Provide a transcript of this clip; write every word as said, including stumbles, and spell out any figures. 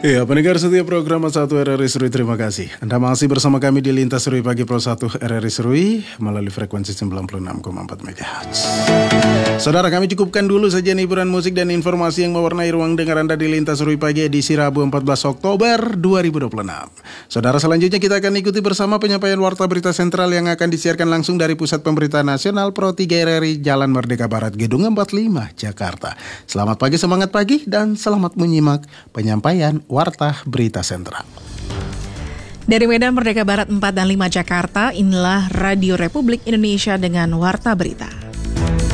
Iya, pendengar setiap program satu R R I Serui, terima kasih. Anda masih bersama kami di Lintas Serui Pagi Pro satu R R I Serui melalui frekuensi sembilan puluh enam koma empat megahertz. Saudara, kami cukupkan dulu saja hiburan musik dan informasi yang mewarnai ruang dengar Anda di Lintas Serui Pagi edisi Rabu empat belas Oktober dua ribu dua puluh enam. Saudara, selanjutnya kita akan ikuti bersama penyampaian Warta Berita Sentral yang akan disiarkan langsung dari Pusat Pemberitaan Nasional Pro tiga R R I Jalan Merdeka Barat, Gedung empat puluh lima, Jakarta. Selamat pagi, semangat pagi, dan selamat menyimak penyampaian Warta Berita Sentral. Dari Medan Merdeka Barat empat dan lima Jakarta, inilah Radio Republik Indonesia dengan Warta Berita.